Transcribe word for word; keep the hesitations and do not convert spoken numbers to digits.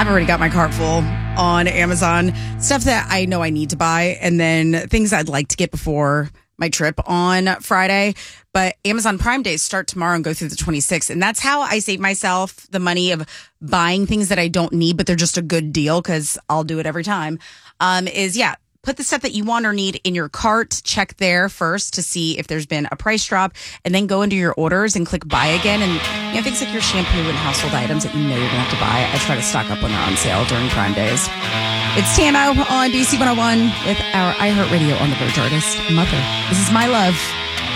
I've already got my cart full on Amazon. Stuff that I know I need to buy, and then things I'd like to get before my trip on Friday. But Amazon Prime Days start tomorrow and go through the twenty-sixth. And that's how I save myself the money of buying things that I don't need, but they're just a good deal because I'll do it every time. Um, is, yeah, put the stuff that you want or need in your cart. Check there first to see if there's been a price drop, and then go into your orders and click buy again. And you know, things like your shampoo and household items that you know you're going to have to buy. I try to stock up when they're on sale during Prime Days. It's Tamo on D C one oh one with our iHeartRadio on the Verge artist, Mother. This is My Love.